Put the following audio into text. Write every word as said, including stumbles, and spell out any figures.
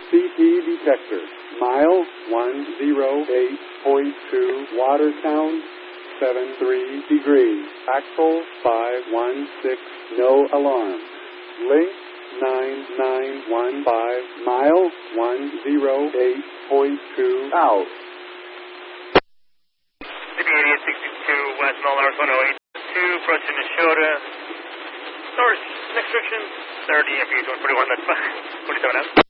C P detector. Mile one oh eight point two. Water count seven three degrees. Axle five one six. No alarm. Link nine nine one five. Mile one oh eight point two. Out. C B eighty-eight sixty-two, West Mallard one oh eight two, approaching Neshota. North, next direction, thirty, M P twenty-one, that's fine. twenty-seven out.